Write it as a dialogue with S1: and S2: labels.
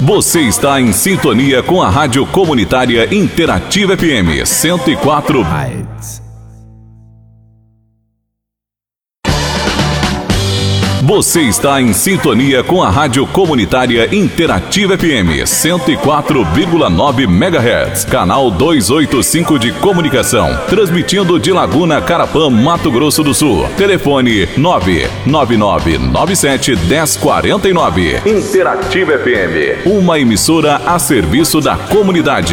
S1: Você está em sintonia com a Rádio Comunitária Interativa FM 104. Você está em sintonia com a Rádio Comunitária Interativa FM 104,9 MHz, canal 285 de comunicação, transmitindo de Laguna, Carapã, Mato Grosso do Sul. Telefone 99997-1049. Interativa FM, uma emissora a serviço da comunidade.